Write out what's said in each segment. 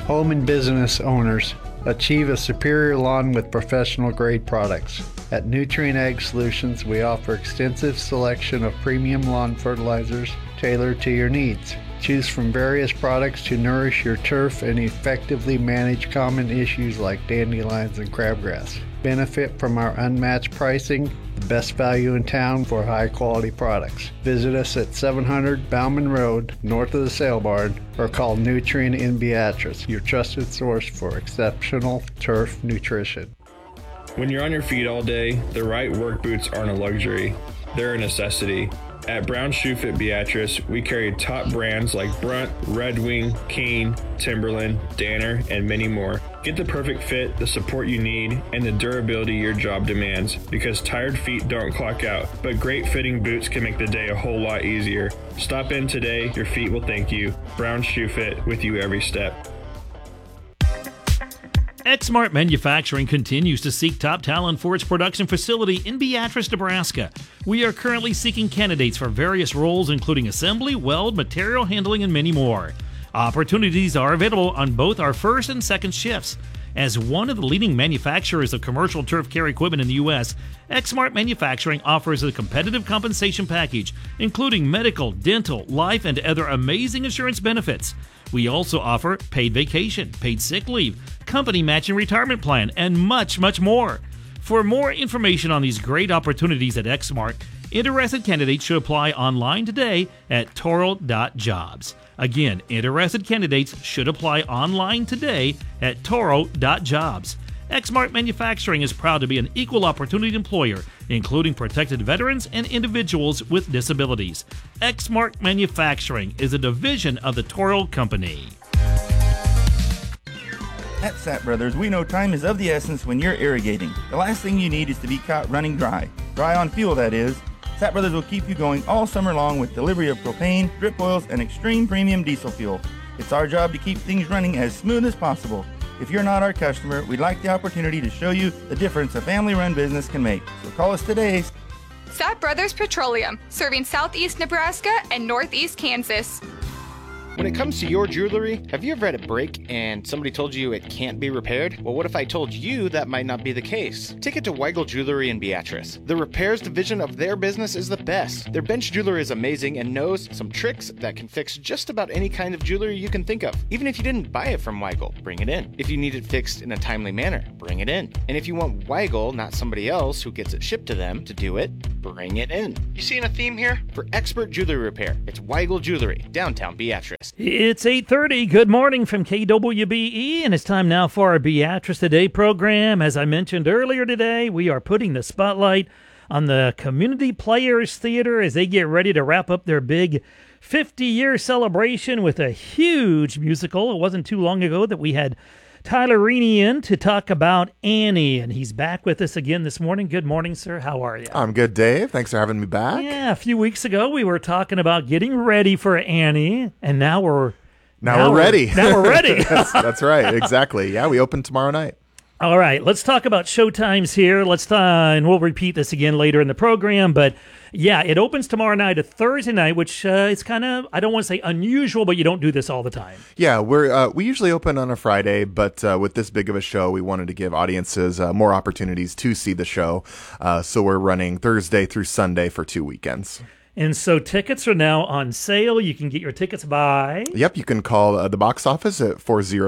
Home and business owners, achieve a superior lawn with professional-grade products. At Nutrient Ag Solutions, we offer extensive selection of premium lawn fertilizers tailored to your needs. Choose from various products to nourish your turf and effectively manage common issues like dandelions and crabgrass. Benefit from our unmatched pricing, the best value in town for high-quality products. Visit us at 700 Bauman Road, north of the Sale Barn, or call Nutrient in Beatrice, your trusted source for exceptional turf nutrition. When you're on your feet all day, the right work boots aren't a luxury. They're a necessity. At Brown Shoe Fit Beatrice, we carry top brands like Brunt, Red Wing, Kane, Timberland, Danner, and many more. Get the perfect fit, the support you need, and the durability your job demands, because tired feet don't clock out, but great fitting boots can make the day a whole lot easier. Stop in today, your feet will thank you. Brown Shoe Fit, with you every step. Exmart Manufacturing continues to seek top talent for its production facility in Beatrice, Nebraska. We are currently seeking candidates for various roles, including assembly, weld, material handling, and many more. Opportunities are available on both our first and second shifts. As one of the leading manufacturers of commercial turf care equipment in the U.S., Exmart Manufacturing offers a competitive compensation package, including medical, dental, life, and other amazing insurance benefits. We also offer paid vacation, paid sick leave, company matching retirement plan, and much, much more. For more information on these great opportunities at Exmart, interested candidates should apply online today at toro.jobs. Again, interested candidates should apply online today at toro.jobs. Exmart Manufacturing is proud to be an equal opportunity employer, including protected veterans and individuals with disabilities. Exmart Manufacturing is a division of the Toro Company. At Sapp Brothers, we know time is of the essence when you're irrigating. The last thing you need is to be caught running dry. Dry on fuel, that is. Sapp Brothers will keep you going all summer long with delivery of propane, drip oils, and extreme premium diesel fuel. It's our job to keep things running as smooth as possible. If you're not our customer, we'd like the opportunity to show you the difference a family-run business can make. So call us today. Sapp Brothers Petroleum, serving southeast Nebraska and northeast Kansas. When it comes to your jewelry, have you ever had it break and somebody told you it can't be repaired? Well, what if I told you that might not be the case? Take it to Weigel Jewelry in Beatrice. The repairs division of their business is the best. Their bench jewelry is amazing and knows some tricks that can fix just about any kind of jewelry you can think of. Even if you didn't buy it from Weigel, bring it in. If you need it fixed in a timely manner, bring it in. And if you want Weigel, not somebody else who gets it shipped to them, to do it, bring it in. You seeing a theme here? For expert jewelry repair, it's Weigel Jewelry, downtown Beatrice. It's 8:30. Good morning from KWBE, and it's time now for our Beatrice Today program. As I mentioned earlier today, we are putting the spotlight on the Community Players Theater as they get ready to wrap up their big 50-year celebration with a huge musical. It wasn't too long ago that we had Tyler Reaney in to talk about Annie, and he's back with us again this morning. Good morning, sir. How are you? I'm good, Dave. Thanks for having me back. Yeah, a few weeks ago we were talking about getting ready for Annie, and now we're ready. Now we're ready. That's right. Exactly. Yeah, we open tomorrow night. All right, let's talk about showtimes here. And we'll repeat this again later in the program, but yeah, it opens tomorrow night, a Thursday night, which is kind of, I don't want to say unusual, but you don't do this all the time. Yeah, we usually open on a Friday, but with this big of a show, we wanted to give audiences more opportunities to see the show. So we're running Thursday through Sunday for 2 weekends. And so tickets are now on sale. You can get your tickets by... Yep, you can call the box office at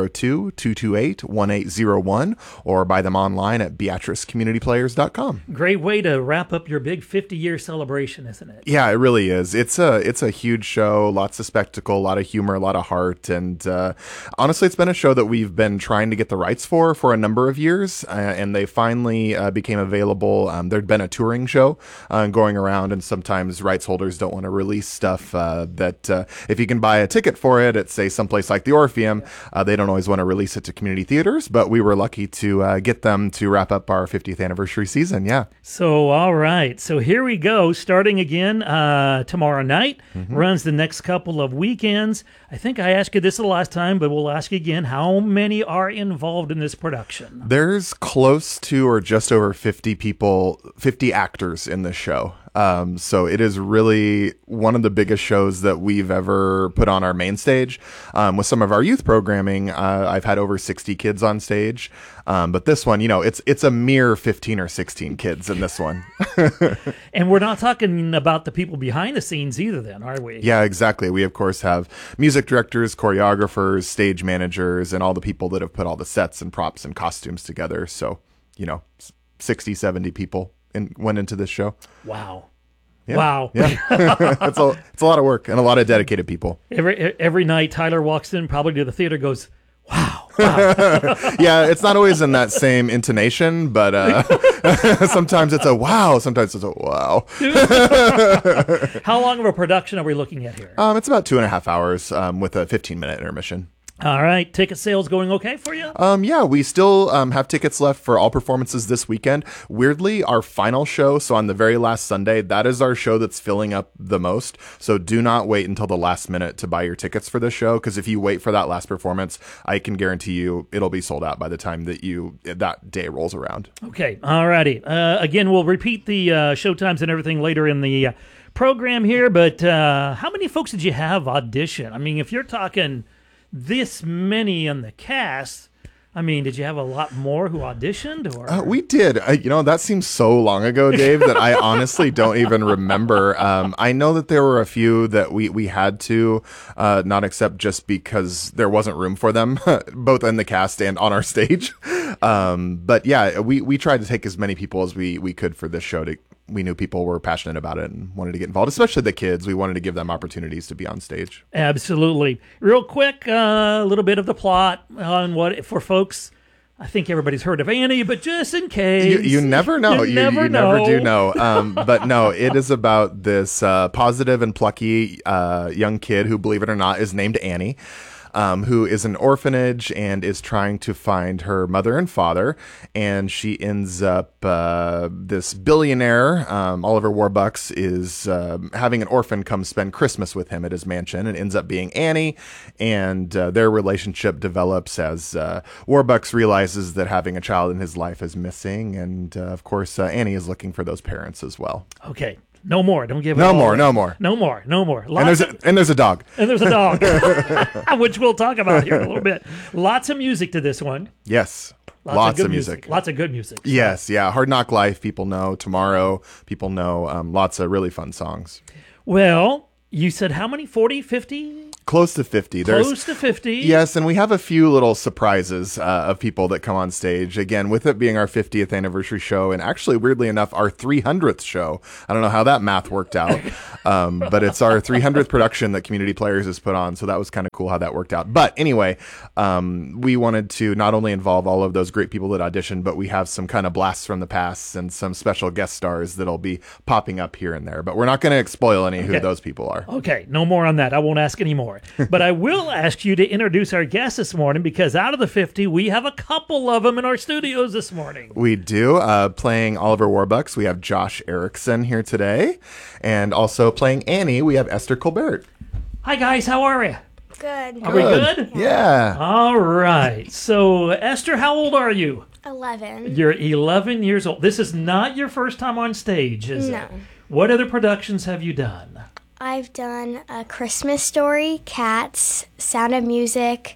402-228-1801 or buy them online at BeatriceCommunityPlayers.com. Great way to wrap up your big 50-year celebration, isn't it? Yeah, it really is. It's a huge show, lots of spectacle, a lot of humor, a lot of heart, and honestly, it's been a show that we've been trying to get the rights for a number of years, and they finally became available. There'd been a touring show going around, and sometimes rights holders don't want to release stuff that if you can buy a ticket for it at, say, someplace like the Orpheum, they don't always want to release it to community theaters, but we were lucky to get them to wrap up our 50th anniversary season, yeah. So, all right. So here we go, starting again tomorrow night, runs the next couple of weekends. I think I asked you this the last time, but we'll ask you again, how many are involved in this production? There's close to or just over 50 people, 50 actors in this show. So it is really one of the biggest shows that we've ever put on our main stage. With some of our youth programming, I've had over 60 kids on stage. But this one, it's a mere 15 or 16 kids in this one. And we're not talking about the people behind the scenes either then, are we? Yeah, exactly. We, of course, have music directors, choreographers, stage managers, and all the people that have put all the sets and props and costumes together. So, 60, 70 people went into this show. Wow. Yeah. Wow. Yeah. it's a lot of work and a lot of dedicated people. Every night Tyler walks in probably to the theater, goes, wow. Yeah, it's not always in that same intonation, but sometimes it's a wow, sometimes it's a wow. How long of a production are we looking at here? It's about 2.5 hours with a 15-minute intermission. All right. Ticket sales going okay for you? Yeah, we still have tickets left for all performances this weekend. Weirdly, our final show, so on the very last Sunday, that is our show that's filling up the most. So do not wait until the last minute to buy your tickets for the show, because if you wait for that last performance, I can guarantee you it'll be sold out by the time that day rolls around. Okay. All righty. Again, we'll repeat the show times and everything later in the program here, but how many folks did you have audition? I mean, if you're talking this many in the cast, I mean, did you have a lot more who auditioned? Or we did. That seems so long ago, Dave, that I honestly don't even remember. I know that there were a few that we had to not accept just because there wasn't room for them, both in the cast and on our stage. But yeah, we tried to take as many people as we could for this show. We knew people were passionate about it and wanted to get involved, especially the kids. We wanted to give them opportunities to be on stage. Absolutely. Real quick, a little bit of the plot on what for folks. I think everybody's heard of Annie, but just in case. You never know. You never do know. But no, it is about this positive and plucky young kid who, believe it or not, is named Annie. Who is an orphanage and is trying to find her mother and father. And she ends up, this billionaire, Oliver Warbucks, is having an orphan come spend Christmas with him at his mansion, and ends up being Annie. And their relationship develops as Warbucks realizes that having a child in his life is missing. And of course, Annie is looking for those parents as well. Okay. No more. Don't give it No all more. away. No more. No more. No more. And there's a dog. And there's a dog, which we'll talk about here in a little bit. Lots of music to this one. Yes. Lots of music. Lots of good music. Yes. Yeah. Hard Knock Life, people know. Tomorrow, people know. Lots of really fun songs. Well, you said how many? 40, 50? Close to 50. Close to 50. Yes, and we have a few little surprises of people that come on stage. Again, with it being our 50th anniversary show, and actually, weirdly enough, our 300th show. I don't know how that math worked out, but it's our 300th production that Community Players has put on, so that was kind of cool how that worked out. But anyway, we wanted to not only involve all of those great people that auditioned, but we have some kind of blasts from the past and some special guest stars that'll be popping up here and there. But we're not going to spoil any who those people are. Okay, no more on that. I won't ask any more. But I will ask you to introduce our guests this morning, because out of the 50, we have a couple of them in our studios this morning. We do. Playing Oliver Warbucks, we have Josh Erickson here today. And also playing Annie, we have Esther Colbert. Hi, guys. How are you? Good. Are we good? Yeah. All right. So, Esther, how old are you? 11. You're 11 years old. This is not your first time on stage, is No. it? What other productions have you done? I've done A Christmas Story, Cats, Sound of Music,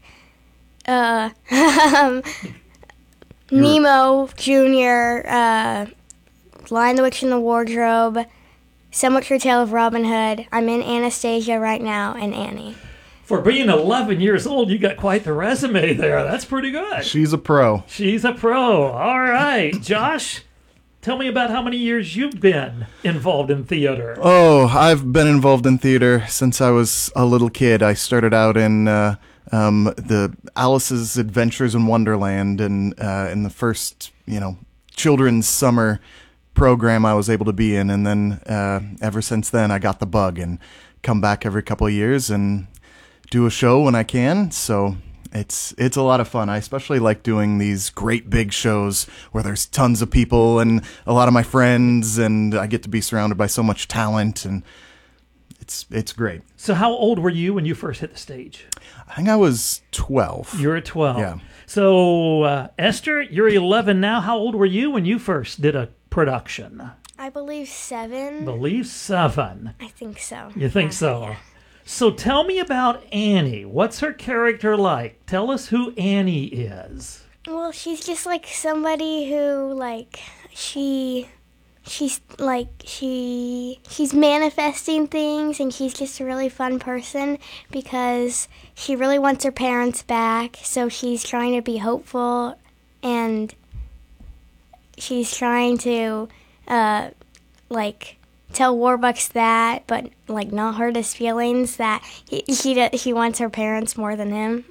Nemo Jr., Lion the Witch in the Wardrobe, So Much for Tale of Robin Hood. I'm in Anastasia right now, and Annie. For being 11 years old, you got quite the resume there. That's pretty good. She's a pro. She's a pro. All right. Josh, tell me about how many years you've been involved in theater. Oh, I've been involved in theater since I was a little kid. I started out in the Alice's Adventures in Wonderland, and in the first, children's summer program I was able to be in, and then ever since then I got the bug and come back every couple of years and do a show when I can. So it's a lot of fun. I especially like doing these great big shows where there's tons of people and a lot of my friends, and I get to be surrounded by so much talent, and it's great. So how old were you when you first hit the stage? I think I was 12. You were 12. Yeah. So, Esther, you're 11 now. How old were you when you first did a production? I believe 7. Believe 7. I think so. You think Yeah, so? yeah. So tell me about Annie. What's her character like? Tell us who Annie is. Well, she's just like somebody who like she's manifesting things, and she's just a really fun person because she really wants her parents back. So she's trying to be hopeful, and she's trying to tell Warbucks that, but like not hurt his feelings that he wants her parents more than him.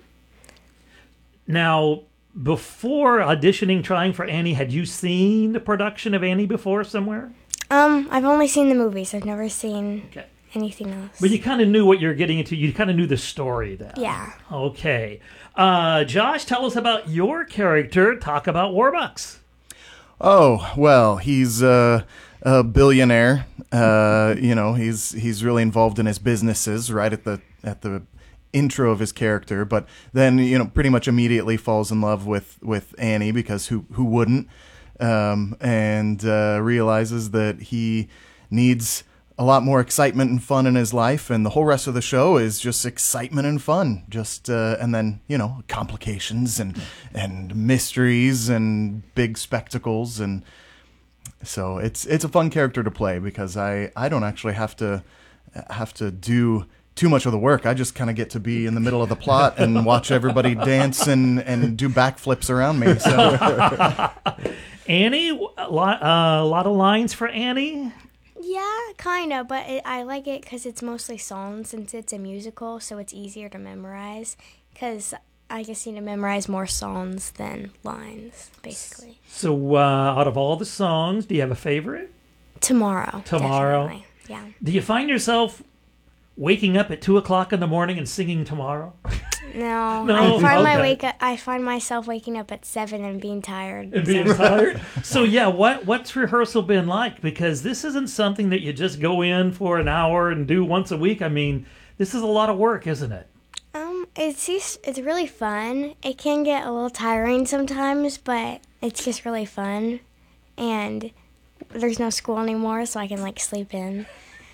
Now, before auditioning, trying for Annie, had you seen the production of Annie before somewhere? I've only seen the movies. I've never seen anything else. But you kind of knew what you're getting into. You kind of knew the story then. Yeah. Okay. Josh, tell us about your character. Talk about Warbucks. Oh, well, he's a billionaire. He's really involved in his businesses right at the intro of his character, but then pretty much immediately falls in love with Annie, because who wouldn't, and realizes that he needs a lot more excitement and fun in his life, and the whole rest of the show is just excitement and fun, and then complications and mysteries and big spectacles, and so it's a fun character to play because I don't actually have to do too much of the work. I just kind of get to be in the middle of the plot and watch everybody dance and do backflips around me. So, Annie, a lot of lines for Annie. Yeah, kind of, but I like it because it's mostly songs since it's a musical, so it's easier to memorize because I just need to memorize more songs than lines, basically. So out of all the songs, do you have a favorite? Tomorrow. Definitely. Yeah. Do you find yourself waking up at 2:00 in the morning and singing Tomorrow? No. I find myself waking up at 7 and being tired. And being tired? So yeah, what's rehearsal been like? Because this isn't something that you just go in for an hour and do once a week. I mean, this is a lot of work, isn't it? It's really fun. It can get a little tiring sometimes, but it's just really fun. And there's no school anymore, so I can sleep in.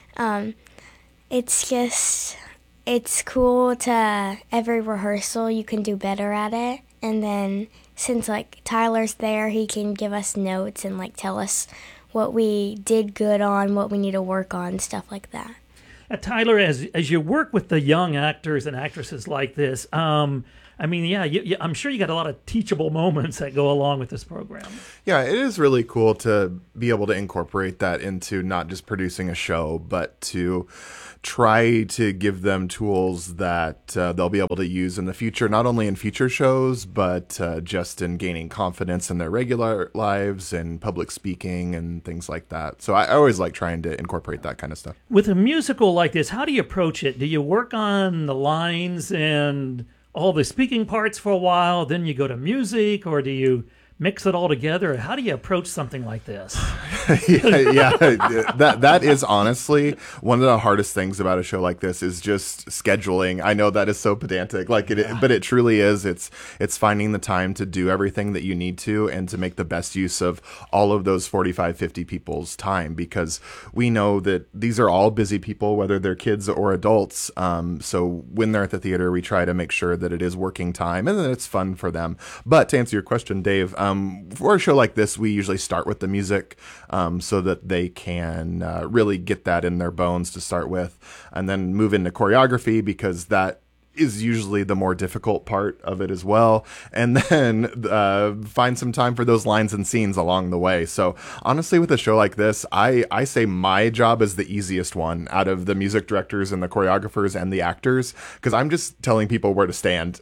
It's cool to every rehearsal you can do better at it, and then since Tyler's there, he can give us notes and tell us what we did good on, what we need to work on, stuff like that. Tyler, as you work with the young actors and actresses like this, I'm sure you got a lot of teachable moments that go along with this program. Yeah, it is really cool to be able to incorporate that into not just producing a show, but to try to give them tools that they'll be able to use in the future, not only in future shows, but just in gaining confidence in their regular lives and public speaking and things like that. So I always like trying to incorporate that kind of stuff. With a musical like this, how do you approach it? Do you work on the lines and all the speaking parts for a while, then you go to music, or do you mix it all together? How do you approach something like this? That is honestly one of the hardest things about a show like this is just scheduling. I know that is so pedantic, but it truly is. It's finding the time to do everything that you need to and to make the best use of all of those 45, 50 people's time, because we know that these are all busy people, whether they're kids or adults. So when they're at the theater, we try to make sure that it is working time and that it's fun for them. But to answer your question, Dave, for a show like this, we usually start with the music so that they can really get that in their bones to start with, and then move into choreography, because that is usually the more difficult part of it as well, and then find some time for those lines and scenes along the way. So honestly, with a show like this, I say my job is the easiest one out of the music directors and the choreographers and the actors, because I'm just telling people where to stand.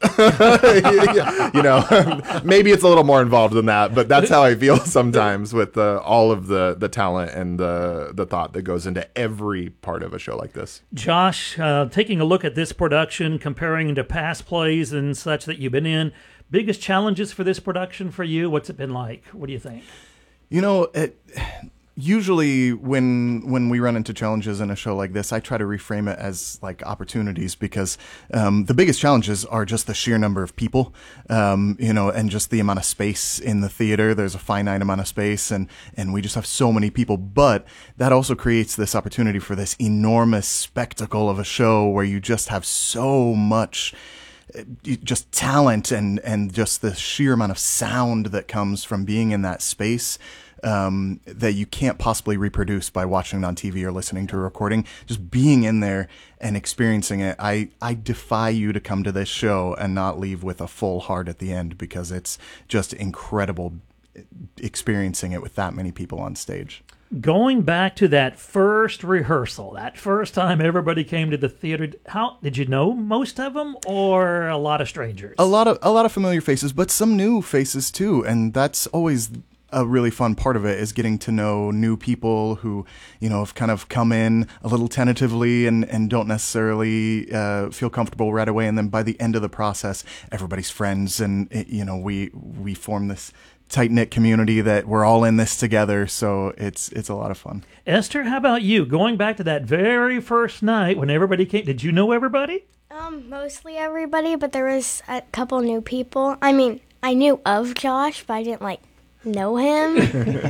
Maybe it's a little more involved than that, but that's how I feel sometimes with all of the talent and the thought that goes into every part of a show like this. Josh, taking a look at this production, comparing to past plays and such that you've been in, biggest challenges for this production for you? What's it been like? What do you think? usually when we run into challenges in a show like this, I try to reframe it as like opportunities, because the biggest challenges are just the sheer number of people, and just the amount of space in the theater. There's a finite amount of space, and we just have so many people. But that also creates this opportunity for this enormous spectacle of a show where you just have so much just talent and just the sheer amount of sound that comes from being in that space, that you can't possibly reproduce by watching it on TV or listening to a recording. Just being in there and experiencing it, I defy you to come to this show and not leave with a full heart at the end, because it's just incredible experiencing it with that many people on stage. Going back to that first rehearsal, that first time everybody came to the theater, how did you know most of them, or a lot of strangers? A lot of familiar faces, but some new faces too, and that's always a really fun part of it, is getting to know new people who, have kind of come in a little tentatively and don't necessarily feel comfortable right away, and then by the end of the process, everybody's friends, and we form this tight-knit community that we're all in this together, so it's a lot of fun. Esther, how about you? Going back to that very first night when everybody came, did you know everybody? Mostly everybody, but there was a couple new people. I mean, I knew of Josh, but I didn't, know him.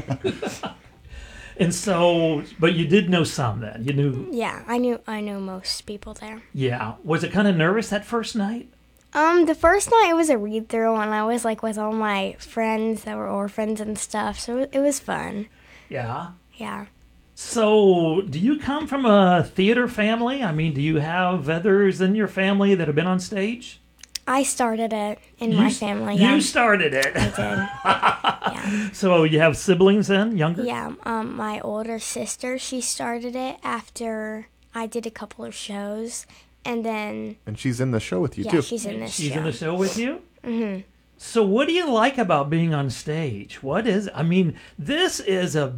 And so, but you did know some then? You knew? Yeah, I knew most people there. Yeah. Was it kind of nervous that first night? The first night it was a read-through, and I was, with all my friends that were orphans and stuff, so it was fun. Yeah? Yeah. So, do you come from a theater family? I mean, do you have others in your family that have been on stage? I started it in my family, yeah. You started it? I did, yeah. So, you have siblings then, younger? Yeah, my older sister, she started it after I did a couple of shows. And she's in the show with you, too. Yeah, she's in this show. She's in the show with you? Mm-hmm. So what do you like about being on stage? This is a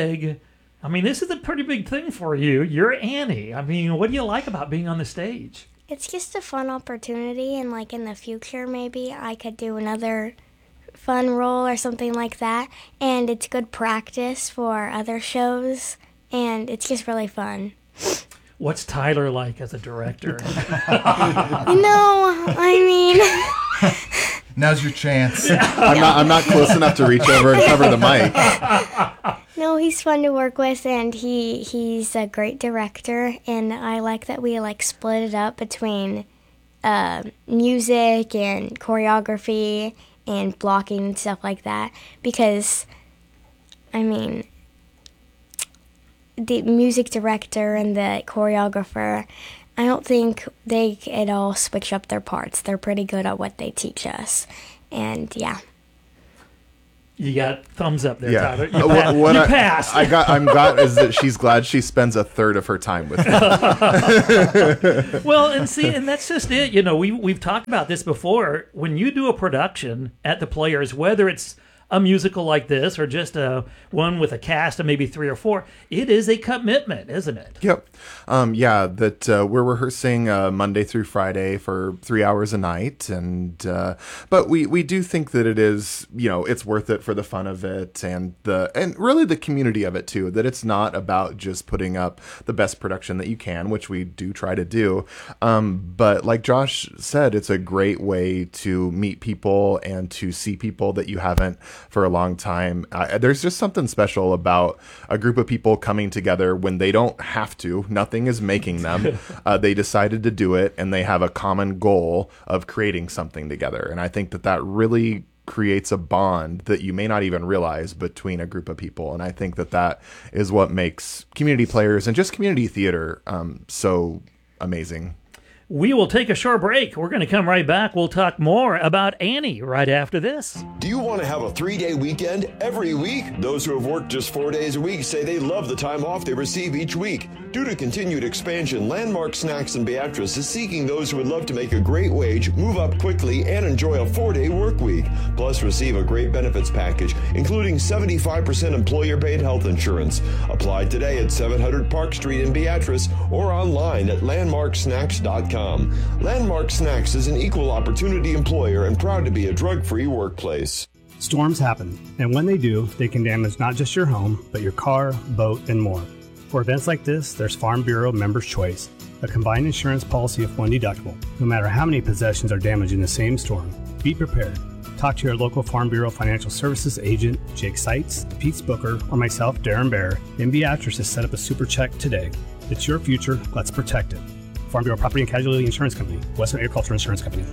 pretty big thing for you. You're Annie. What do you like about being on the stage? It's just a fun opportunity, and, in the future, maybe I could do another fun role or something like that. And it's good practice for other shows, and it's just really fun. What's Tyler like as a director? Now's your chance. I'm not close enough to reach over and cover the mic. No, he's fun to work with, and he's a great director, and I like that we split it up between music and choreography and blocking and stuff like that, because the music director and the choreographer, I don't think they at all switch up their parts. They're pretty good at what they teach us. And, yeah. You got thumbs up there, yeah. Tyler. You passed. I'm glad is that she's glad she spends a third of her time with me. Well, and that's just it. We've talked about this before. When you do a production at the Players, whether it's a musical like this or just one with a cast of maybe 3 or 4, it is a commitment, isn't it? Yep. We're rehearsing Monday through Friday for 3 hours a night, and but we do think that it is, it's worth it for the fun of it and really the community of it too, that it's not about just putting up the best production that you can, which we do try to do, but like Josh said, it's a great way to meet people and to see people that you haven't for a long time. There's just something special about a group of people coming together when they don't have to. Nothing is making them. They decided to do it, and they have a common goal of creating something together. And I think that really creates a bond that you may not even realize between a group of people. And I think that is what makes Community Players and just community theater so amazing. We will take a short break. We're going to come right back. We'll talk more about Annie right after this. Do you want to have a 3-day weekend every week? Those who have worked just 4 days a week say they love the time off they receive each week. Due to continued expansion, Landmark Snacks in Beatrice is seeking those who would love to make a great wage, move up quickly, and enjoy a 4-day work week. Plus, receive a great benefits package, including 75% employer-paid health insurance. Apply today at 700 Park Street in Beatrice or online at landmarksnacks.com. Landmark Snacks is an equal opportunity employer and proud to be a drug-free workplace. Storms happen, and when they do, they can damage not just your home, but your car, boat, and more. For events like this, there's Farm Bureau Members Choice, a combined insurance policy of one deductible. No matter how many possessions are damaged in the same storm, be prepared. Talk to your local Farm Bureau Financial Services agent, Jake Seitz, Pete Booker, or myself, Darren Bear, in Beatrice to set up a super check today. It's your future, let's protect it. Farm Bureau Property and Casualty Insurance Company, Western Agricultural Insurance Company.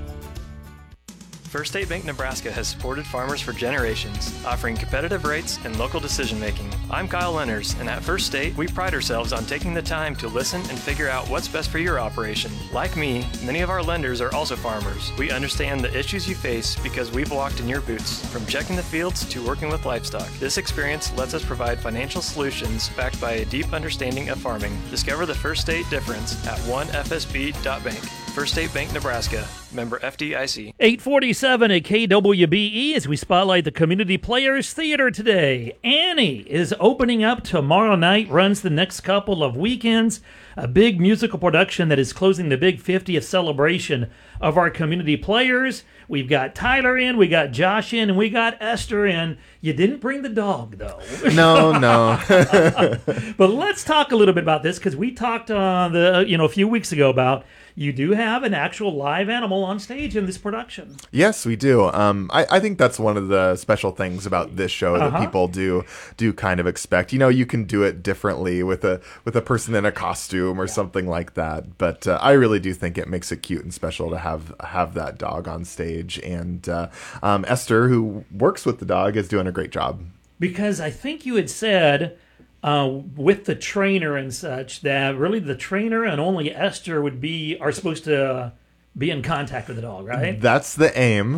First State Bank Nebraska has supported farmers for generations, offering competitive rates and local decision-making. I'm Kyle Lenners, and at First State, we pride ourselves on taking the time to listen and figure out what's best for your operation. Like me, many of our lenders are also farmers. We understand the issues you face because we've walked in your boots, from checking the fields to working with livestock. This experience lets us provide financial solutions backed by a deep understanding of farming. Discover the First State difference at onefsb.bank. First State Bank Nebraska, member FDIC. 8:47 at KWBE as we spotlight the Community Players Theater today. Annie is opening up tomorrow night, runs the next couple of weekends. A big musical production that is closing the big 50th celebration of our community players. We've got Tyler in, we got Josh in, and we got Esther in. You didn't bring the dog, though. No. But let's talk a little bit about this, because we talked a few weeks ago about you do have an actual live animal on stage in this production. Yes, we do. I think that's one of the special things about this show that people do kind of expect. You can do it differently with a person in a costume or something like that. But I really do think it makes it cute and special to have that dog on stage. And Esther, who works with the dog, is doing a great job. Because I think you had said with the trainer and such that really the trainer and only Esther are supposed to be in contact with the dog, right? That's the aim.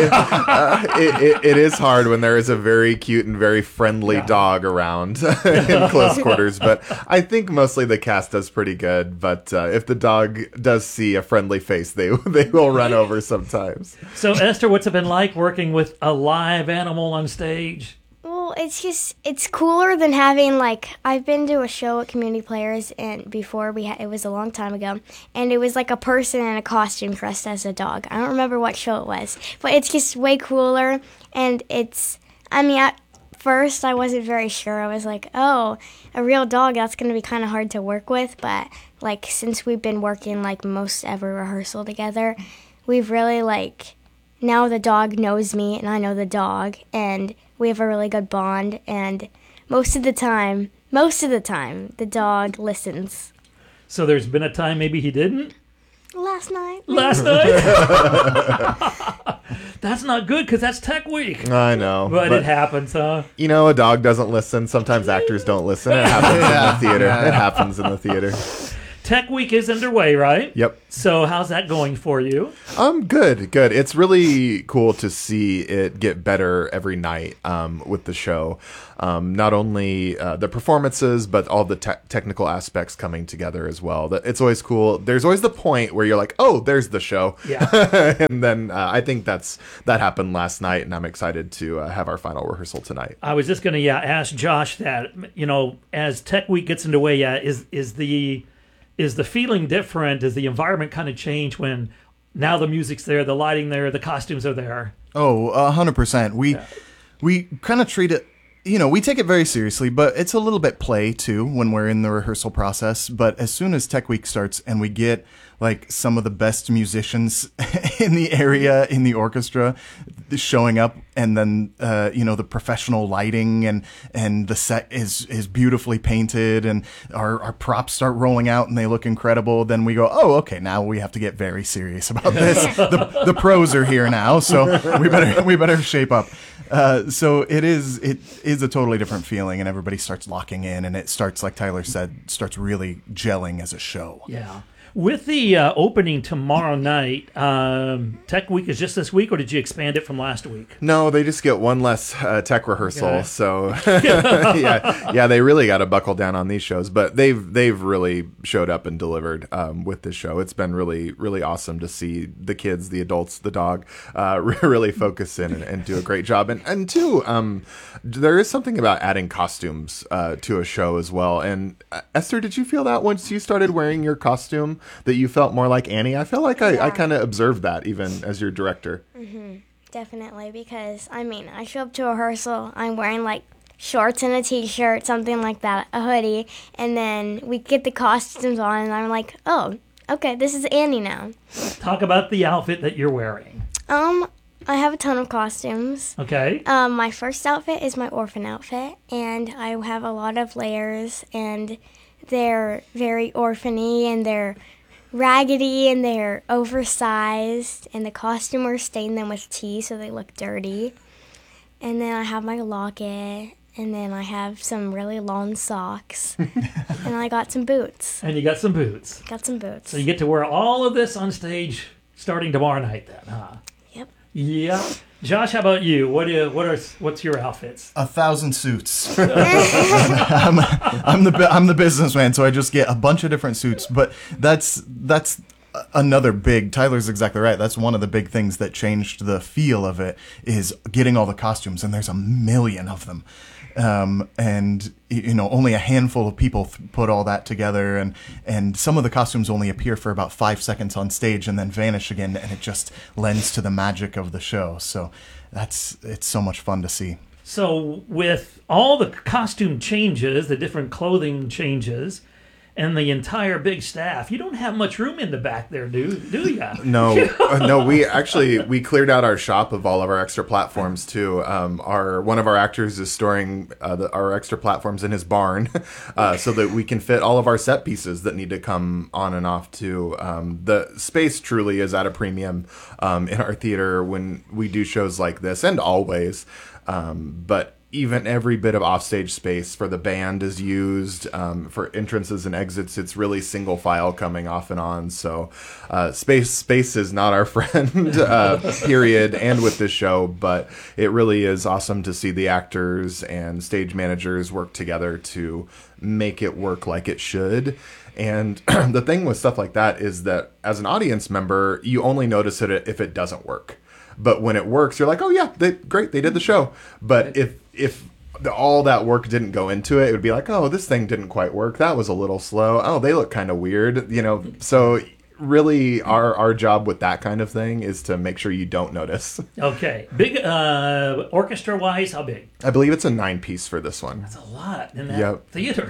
It is hard when there is a very cute and very friendly dog around in close quarters, but I think mostly the cast does pretty good. But if the dog does see a friendly face, they will run over sometimes. So Esther, what's it been like working with a live animal on stage? Well, it's cooler than having, I've been to a show at Community Players, and before it was a long time ago, and it was like a person in a costume dressed as a dog. I don't remember what show it was, but it's just way cooler, and at first I wasn't very sure. I was like, oh, a real dog, that's going to be kind of hard to work with, but, since we've been working, most every rehearsal together, we've really, now the dog knows me, and I know the dog, and we have a really good bond, and most of the time, the dog listens. So there's been a time maybe he didn't? Last night. That's not good, because that's Tech Week. I know. But it happens, huh? A dog doesn't listen. Sometimes actors don't listen. It happens in the theater. It happens in the theater. Tech Week is underway, right? Yep. So how's that going for you? Good. It's really cool to see it get better every night with the show. Not only the performances, but all the technical aspects coming together as well. It's always cool. There's always the point where you're like, oh, there's the show. Yeah. And then I think that happened last night, and I'm excited to have our final rehearsal tonight. I was just going to ask Josh that, as Tech Week gets underway, is the feeling different? Does the environment kind of change when now the music's there, the lighting there, the costumes are there? Oh, 100%. We kind of treat it, we take it very seriously, but it's a little bit play too when we're in the rehearsal process. But as soon as Tech Week starts and we get some of the best musicians in the area, in the orchestra, showing up, and then the professional lighting and the set is beautifully painted, and our props start rolling out and they look incredible, then we go, oh, okay, now we have to get very serious about this. The pros are here now, so we better shape up. So it is a totally different feeling, and everybody starts locking in, and it starts, like Tyler said, starts really gelling as a show. Yeah. With the opening tomorrow night, Tech Week is just this week, or did you expand it from last week? No, they just get one less tech rehearsal. Okay. So, yeah, they really got to buckle down on these shows. But they've really showed up and delivered with this show. It's been really, really awesome to see the kids, the adults, the dog really focus in and do a great job. And two, there is something about adding costumes to a show as well. And Esther, did you feel that once you started wearing your costume, that you felt more like Annie? I feel like I kind of observed that even as your director. Mm-hmm. definitely, because, I show up to rehearsal, I'm wearing, shorts and a t-shirt, something like that, a hoodie, and then we get the costumes on, and I'm like, oh, okay, this is Annie now. Talk about the outfit that you're wearing. I have a ton of costumes. Okay. My first outfit is my orphan outfit, and I have a lot of layers, and they're very orphan-y, and they're raggedy, and they're oversized, and the costumers stain them with tea so they look dirty. And then I have my locket, and then I have some really long socks, and I got some boots. And you got some boots. Got some boots. So you get to wear all of this on stage starting tomorrow night then, huh? Yep. Yeah. Josh, how about you? What's your outfits? 1,000 suits. I'm the businessman, so I just get a bunch of different suits. But that's another big. Tyler's exactly right. That's one of the big things that changed the feel of it, is getting all the costumes, and there's a million of them. And only a handful of people put all that together, and some of the costumes only appear for about 5 seconds on stage and then vanish again, and it just lends to the magic of the show. So it's so much fun to see. So with all the costume changes, the different clothing changes, and the entire big staff, you don't have much room in the back there, do you? No. We cleared out our shop of all of our extra platforms too. One of our actors is storing our extra platforms in his barn, so that we can fit all of our set pieces that need to come on and off too. The space truly is at a premium in our theater when we do shows like this, and always. But even every bit of offstage space for the band is used. For entrances and exits, it's really single file coming off and on. So space is not our friend, period, and with this show. But it really is awesome to see the actors and stage managers work together to make it work like it should. And the thing with stuff like that is that as an audience member, you only notice it if it doesn't work. But when it works, you're like, oh yeah, great, they did the show. But if all that work didn't go into it, it would be like, oh, this thing didn't quite work. That was a little slow. Oh, they look kind of weird, So really, our job with that kind of thing is to make sure you don't notice. Okay. Big orchestra-wise, how big? I believe it's a 9-piece for this one. That's a lot in that theater.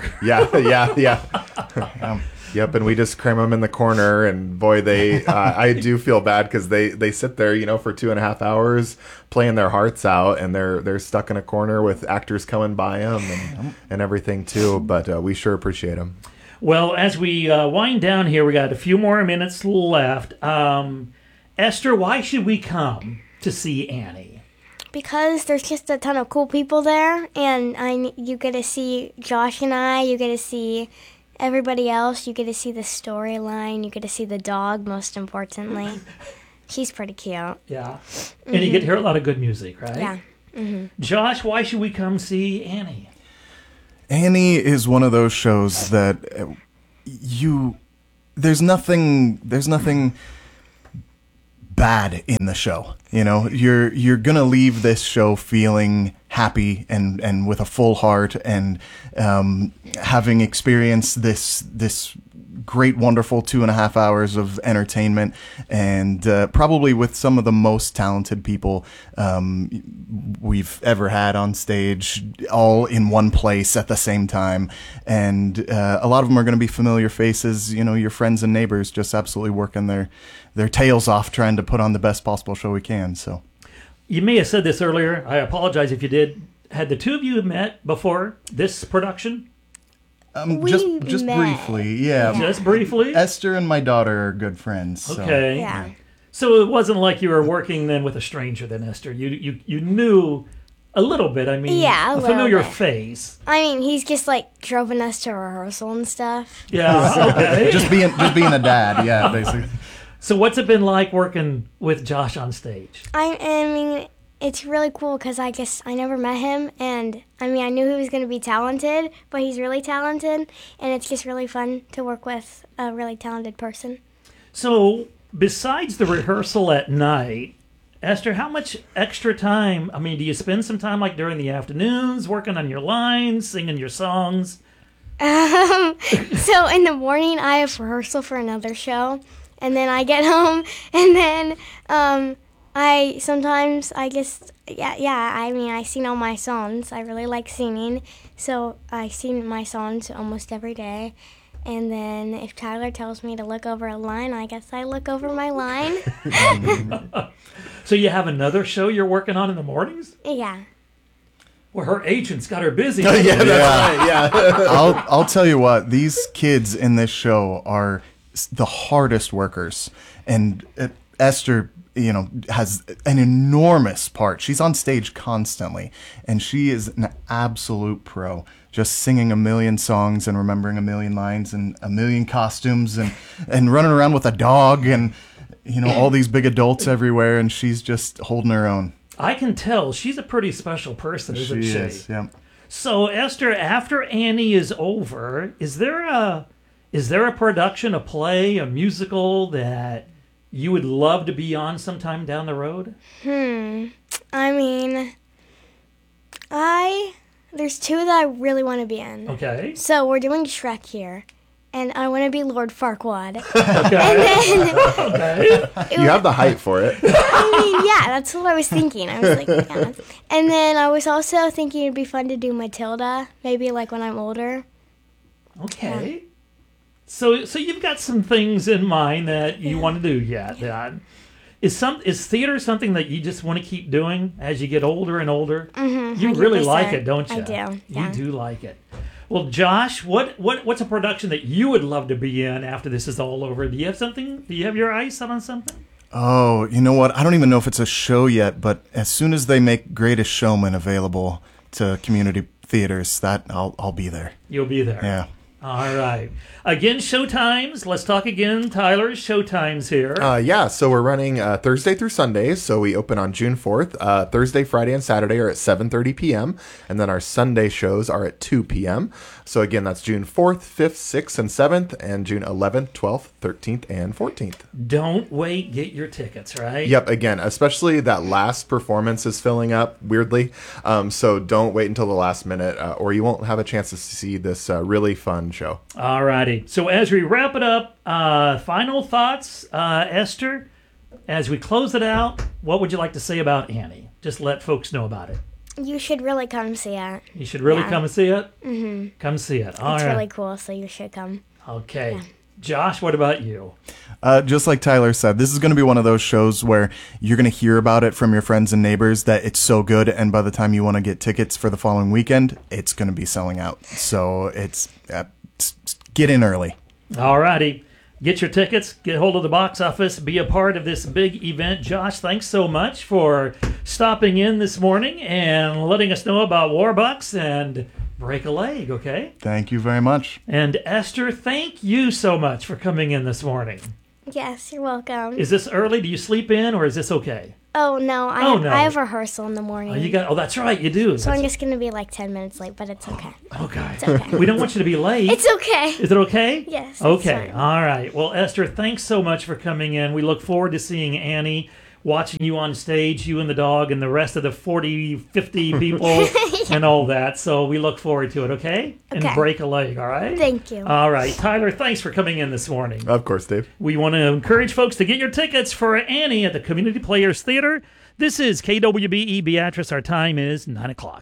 Yeah. Yep, and we just cram them in the corner, and boy, I do feel bad because they sit there, for 2.5 hours playing their hearts out, and they're stuck in a corner with actors coming by them and everything too. But we sure appreciate them. Well, as we wind down here, we got a few more minutes left. Esther, why should we come to see Annie? Because there's just a ton of cool people there, and you get to see Josh and I, you get to see everybody else, you get to see the storyline, you get to see the dog, most importantly. She's pretty cute. Yeah. And you get to hear a lot of good music, right? Yeah. Mm-hmm. Josh, why should we come see Annie? Annie is one of those shows that there's nothing bad in the show. You're gonna leave this show feeling happy and with a full heart, and having experienced this great, wonderful 2.5 hours of entertainment, and probably with some of the most talented people we've ever had on stage, all in one place at the same time. And a lot of them are going to be familiar faces, your friends and neighbors, just absolutely working their tails off trying to put on the best possible show we can. So you may have said this earlier. I apologize if you did. Had the two of you met before this production? Just briefly, yeah. Just briefly? Esther and my daughter are good friends. So. Okay. Yeah. So it wasn't like you were working then with a stranger then, Esther. You knew a little bit. A familiar face. He's just driving us to rehearsal and stuff. Yeah. Okay. just being a dad, yeah, basically. So what's it been like working with Josh on stage? It's really cool because I guess I never met him, and I knew he was going to be talented, but he's really talented, and it's just really fun to work with a really talented person. So besides the rehearsal at night, Esther, how much extra time, do you spend some time during the afternoons working on your lines, singing your songs? So in the morning I have rehearsal for another show, and then I get home, and then I sing all my songs. I really like singing, so I sing my songs almost every day. And then if Tyler tells me to look over a line, I guess I look over my line. So you have another show you're working on in the mornings? Yeah. Well, her agent's got her busy. That's right. Yeah. I'll tell you what, these kids in this show are the hardest workers. And Esther, has an enormous part. She's on stage constantly, and she is an absolute pro. Just singing a million songs and remembering a million lines and a million costumes and running around with a dog and, all these big adults everywhere, and she's just holding her own. I can tell she's a pretty special person, isn't she? She is, yeah. So, Esther, after Annie is over, is there a production, a play, a musical that you would love to be on sometime down the road? There's two that I really want to be in. Okay. So we're doing Shrek here, and I want to be Lord Farquaad. Okay. And then, You have the height for it. That's what I was thinking. I was like, yeah. And then I was also thinking it'd be fun to do Matilda, maybe like when I'm older. Okay. Yeah. So you've got some things in mind that you want to do yet. Is theater something that you just want to keep doing as you get older and older? Mm-hmm, you really like it, don't you? I do. Yeah. You do like it. Well, Josh, what's a production that you would love to be in after this is all over? Do you have something? Do you have your eyes set on something? Oh, you know what? I don't even know if it's a show yet, but as soon as they make Greatest Showman available to community theaters, I'll be there. You'll be there. Yeah. All right. Again, showtimes. Let's talk again, Tyler. Showtimes here. So we're running Thursday through Sundays. So we open on June 4th. Thursday, Friday, and Saturday are at 7:30 p.m. And then our Sunday shows are at 2 p.m. So again, that's June 4th, 5th, 6th, and 7th, and June 11th, 12th, 13th, and 14th. Don't wait. Get your tickets, right? Yep. Again, especially that last performance is filling up weirdly. So don't wait until the last minute or you won't have a chance to see this really fun show. All righty. So as we wrap it up, final thoughts, Esther, as we close it out, what would you like to say about Annie? Just let folks know about it. You should really come see it. You should really come and see it? Mm-hmm. Come see it. All it's right. really cool, so you should come. Okay. Yeah. Josh, what about you? Just like Tyler said, this is going to be one of those shows where you're going to hear about it from your friends and neighbors that it's so good, and by the time you want to get tickets for the following weekend, it's going to be selling out. So it's get in early. All righty. Get your tickets, get hold of the box office, be a part of this big event. Josh, thanks so much for stopping in this morning and letting us know about Warbucks and Break a Leg, okay? Thank you very much. And Esther, thank you so much for coming in this morning. Yes, you're welcome. Is this early? Do you sleep in, or is this okay? Oh, no. I have rehearsal in the morning. Oh, that's right, you do. So I'm just going to be like 10 minutes late, but it's okay. Okay. It's okay. We don't want you to be late. It's okay. Is it okay? Yes. Okay. All right. Well, Esther, thanks so much for coming in. We look forward to seeing Annie, watching you on stage, you and the dog, and the rest of the 40, 50 people and all that. So we look forward to it, okay? And Break a Leg, all right? Thank you. All right. Tyler, thanks for coming in this morning. Of course, Dave. We want to encourage folks to get your tickets for Annie at the Community Players Theater. This is KWBE Beatrice. Our time is 9 o'clock.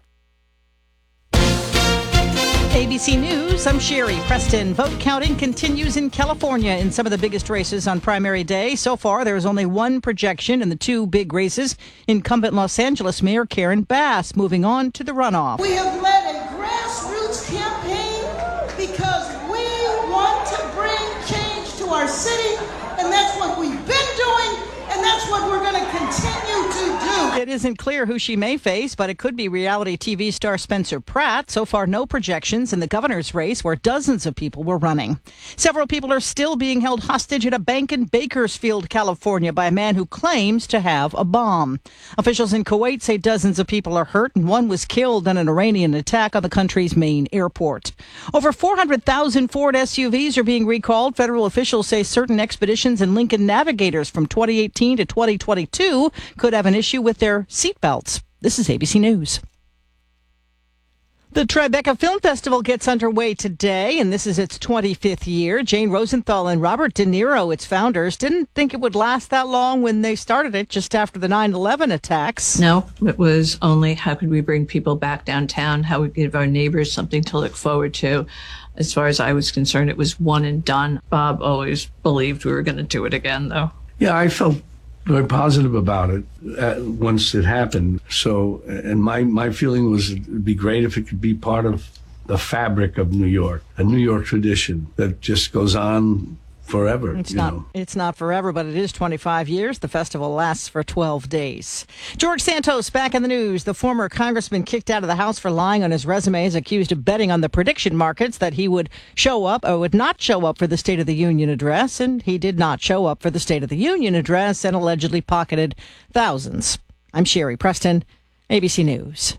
ABC News, I'm Sherry Preston. Vote counting continues in California in some of the biggest races on primary day. So far, there is only one projection in the two big races. Incumbent Los Angeles Mayor Karen Bass moving on to the runoff. We have led a grassroots campaign because we want to bring change to our city, and that's what we've been doing, and that's what we're going to continue to do. It isn't clear who she may face, but it could be reality TV star Spencer Pratt. So far, no projections in the governor's race where dozens of people were running. Several people are still being held hostage at a bank in Bakersfield, California, by a man who claims to have a bomb. Officials in Kuwait say dozens of people are hurt and one was killed in an Iranian attack on the country's main airport. Over 400,000 Ford SUVs are being recalled. Federal officials say certain Expeditions and Lincoln Navigators from 2018 to 2022 could have an issue with their seatbelts. This is ABC News. The Tribeca Film Festival gets underway today, and this is its 25th year. Jane Rosenthal and Robert De Niro, its founders, didn't think it would last that long when they started it just after the 9/11 attacks. No, it was only how could we bring people back downtown, how we give our neighbors something to look forward to. As far as I was concerned, it was one and done. Bob always believed we were going to do it again, though. Yeah, I felt very positive about it once it happened. So, and my feeling was it'd be great if it could be part of the fabric of New York, a New York tradition that just goes on forever. It's not forever, but it is 25 years. The festival lasts for 12 days. George Santos back in the news. The former congressman kicked out of the House for lying on his resume is accused of betting on the prediction markets that he would show up or would not show up for the State of the Union address, and he did not show up for the State of the Union address and allegedly pocketed thousands. I'm Sherry Preston, ABC News.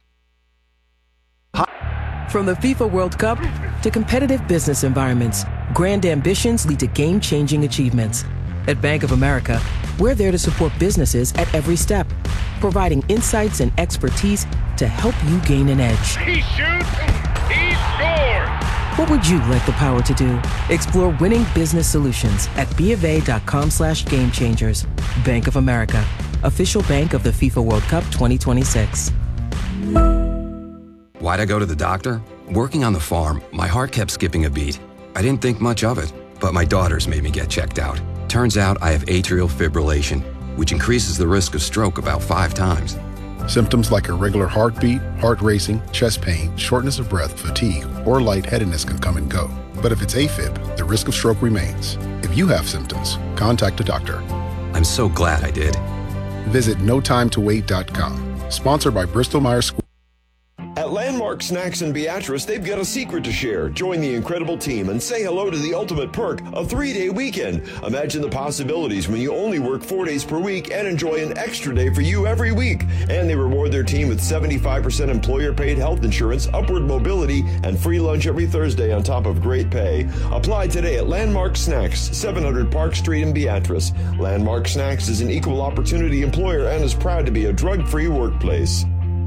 From the FIFA World Cup to competitive business environments, grand ambitions lead to game-changing achievements. At Bank of America, we're there to support businesses at every step, providing insights and expertise to help you gain an edge. He shoots, he scores! What would you like the power to do? Explore winning business solutions at BofA.com/gamechangers. Bank of America, official bank of the FIFA World Cup 2026. Why'd I go to the doctor? Working on the farm, my heart kept skipping a beat. I didn't think much of it, but my daughters made me get checked out. Turns out I have atrial fibrillation, which increases the risk of stroke about 5 times. Symptoms like irregular heartbeat, heart racing, chest pain, shortness of breath, fatigue, or lightheadedness can come and go. But if it's AFib, the risk of stroke remains. If you have symptoms, contact a doctor. I'm so glad I did. Visit NoTimeToWait.com. Sponsored by Bristol-Myers Squibb. At Landmark Snacks in Beatrice, they've got a secret to share. Join the incredible team and say hello to the ultimate perk, a 3-day weekend. Imagine the possibilities when you only work 4 days per week and enjoy an extra day for you every week. And they reward their team with 75% employer-paid health insurance, upward mobility, and free lunch every Thursday on top of great pay. Apply today at Landmark Snacks, 700 Park Street in Beatrice. Landmark Snacks is an equal opportunity employer and is proud to be a drug-free workplace.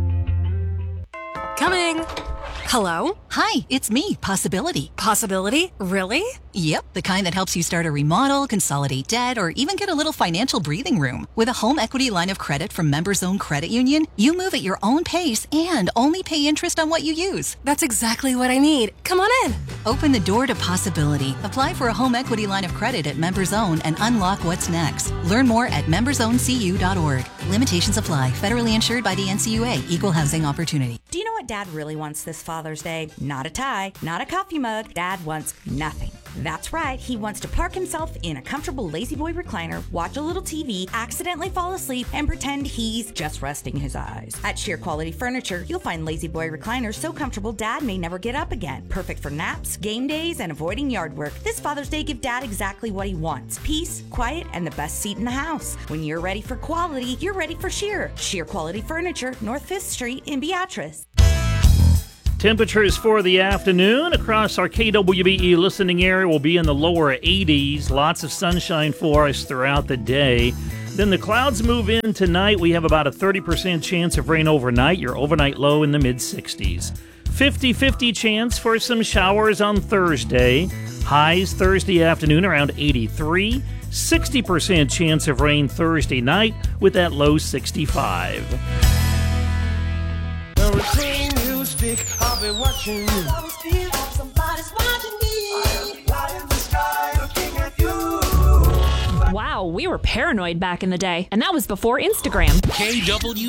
Coming. Hello? Hi, it's me, Possibility. Possibility? Really? Yep, the kind that helps you start a remodel, consolidate debt, or even get a little financial breathing room. With a home equity line of credit from Members Own Credit Union, you move at your own pace and only pay interest on what you use. That's exactly what I need. Come on in. Open the door to possibility. Apply for a home equity line of credit at Members Own and unlock what's next. Learn more at membersowncu.org. Limitations apply. Federally insured by the NCUA. Equal housing opportunity. Do you know what Dad really wants this Father's Day? Not a tie, not a coffee mug. Dad wants nothing. That's right, he wants to park himself in a comfortable La-Z-Boy recliner, watch a little TV, accidentally fall asleep, and pretend he's just resting his eyes. At Sheer Quality Furniture, you'll find La-Z-Boy recliners so comfortable Dad may never get up again. Perfect for naps, game days, and avoiding yard work. This Father's Day, give Dad exactly what he wants. Peace, quiet, and the best seat in the house. When you're ready for quality, you're ready for Sheer. Sheer Quality Furniture, North 5th Street in Beatrice. Temperatures for the afternoon across our KWBE listening area will be in the lower 80s. Lots of sunshine for us throughout the day. Then the clouds move in tonight. We have about a 30% chance of rain overnight. Your overnight low in the mid-60s. 50-50 chance for some showers on Thursday. Highs Thursday afternoon around 83. 60% chance of rain Thursday night with that low 65. I'll be watching you. I always feel like somebody's watching me. I am flying in the sky looking at you. Wow, we were paranoid back in the day, and that was before Instagram. KW